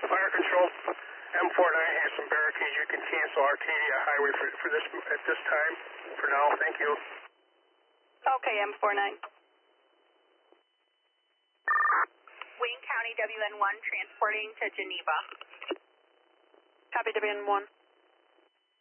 Fire control, M49 has some barricades. You can cancel Arcadia Highway for this at this time. For now, thank you. Okay, M49. Wayne County WN1 transporting to Geneva. Copy WN1.